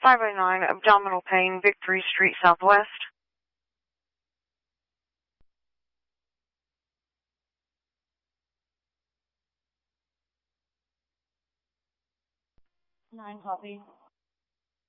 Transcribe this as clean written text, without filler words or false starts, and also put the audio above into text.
509, abdominal pain, Victory Street Southwest. 9 copy.